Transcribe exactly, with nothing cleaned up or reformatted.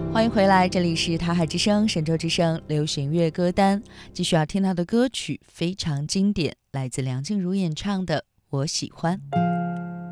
欢迎回来，这里是台海之声神州之声流行乐歌单，继续要听到的歌曲非常经典，来自梁静茹演唱的《我喜欢》。